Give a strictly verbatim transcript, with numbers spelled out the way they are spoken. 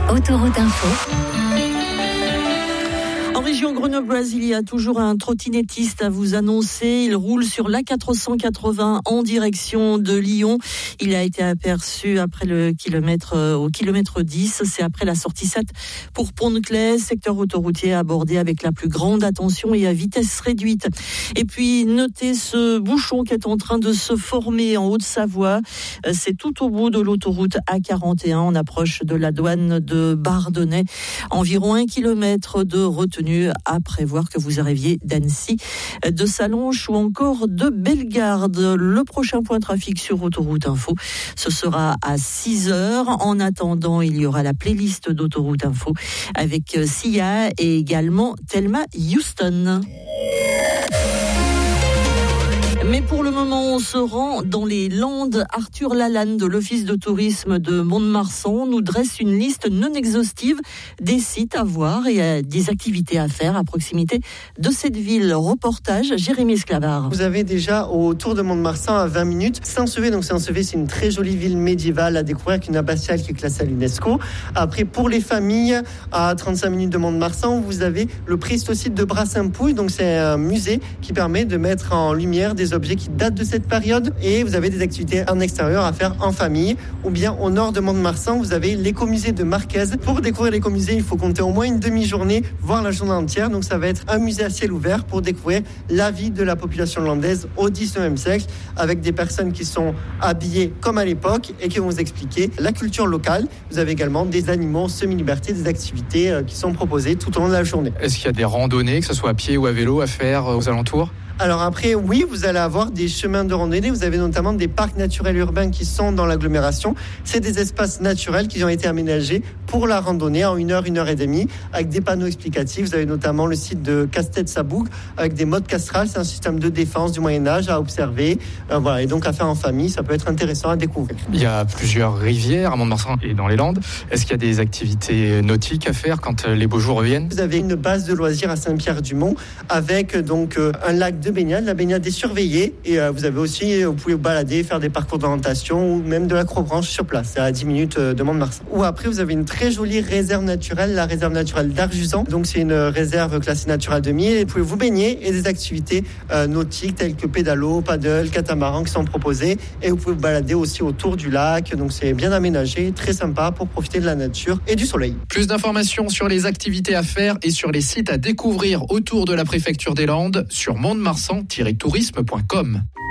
Autoroute Info. En région grenobloise, il y a toujours un trottinettiste à vous annoncer. Il roule sur l'A quatre cent quatre-vingts en direction de Lyon. Il a été aperçu après le kilomètre, au kilomètre dix. C'est après la sortie sept pour Pont-de-Claise, secteur autoroutier abordé avec la plus grande attention et à vitesse réduite. Et puis, notez ce bouchon qui est en train de se former en Haute-Savoie. C'est tout au bout de l'autoroute A quarante et un. On approche de la douane de Bardonnay. Environ un kilomètre de retenue à prévoir que vous arriviez d'Annecy, de Sallanches ou encore de Bellegarde. Le prochain point trafic sur Autoroute Info, ce sera à six heures. En attendant, il y aura la playlist d'Autoroute Info avec Sia et également Thelma Houston. Mais pour le moment, on se rend dans les Landes. Arthur Lalanne de l'Office de tourisme de Mont-de-Marsan nous dresse une liste non exhaustive des sites à voir et des activités à faire à proximité de cette ville. Reportage, Jérémy Esclavard. Vous avez déjà autour de Mont-de-Marsan à vingt minutes Saint-Sevé. Donc Saint-Sevé, c'est une très jolie ville médiévale à découvrir avec une abbatiale qui est classée à l'UNESCO. Après, pour les familles, à trente-cinq minutes de Mont-de-Marsan, vous avez le Préhisto-site de Brassampouille. Donc c'est un musée qui permet de mettre en lumière des objets qui datent de cette période, et vous avez des activités en extérieur à faire en famille. Ou bien au nord de Mont-de-Marsan, vous avez l'écomusée de Marquez. Pour découvrir l'écomusée, il faut compter au moins une demi-journée, voire la journée entière. Donc ça va être un musée à ciel ouvert pour découvrir la vie de la population landaise au dix-neuvième siècle, avec des personnes qui sont habillées comme à l'époque et qui vont vous expliquer la culture locale. Vous avez également des animaux semi-liberté, des activités qui sont proposées tout au long de la journée. Est-ce qu'il y a des randonnées, que ce soit à pied ou à vélo, à faire aux alentours ? Alors après, oui, vous allez avoir des chemins de randonnée. Vous avez notamment des parcs naturels urbains qui sont dans l'agglomération. C'est des espaces naturels qui ont été aménagés pour la randonnée en une heure, une heure et demie, avec des panneaux explicatifs. Vous avez notamment le site de Castet-Saboug avec des modes castrales. C'est un système de défense du Moyen-Âge à observer. Euh, voilà, et donc à faire en famille, ça peut être intéressant à découvrir. Il y a plusieurs rivières à Mont-de-Marsan et dans les Landes. Est-ce qu'il y a des activités nautiques à faire quand les beaux jours reviennent ? Vous avez une base de loisirs à Saint-Pierre-du-Mont avec donc euh, un lac de de baignade. La baignade est surveillée et euh, vous avez aussi, vous pouvez vous balader, faire des parcours d'orientation ou même de l'acrobranche sur place. C'est à dix minutes de Mont-de-Marsan. Ou après, vous avez une très jolie réserve naturelle, la réserve naturelle d'Arjusan. Donc, c'est une réserve classée naturelle de mille. Vous pouvez vous baigner et des activités euh, nautiques telles que pédalo, paddle, catamaran qui sont proposées. Et vous pouvez vous balader aussi autour du lac. Donc, c'est bien aménagé, très sympa pour profiter de la nature et du soleil. Plus d'informations sur les activités à faire et sur les sites à découvrir autour de la préfecture des Landes sur Mont-de-Marsan tourisme point com.